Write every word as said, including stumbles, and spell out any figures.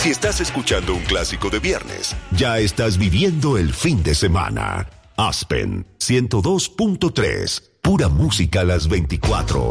Si estás escuchando un clásico de viernes, ya estás viviendo el fin de semana. Aspen ciento dos punto tres, pura música a las veinticuatro.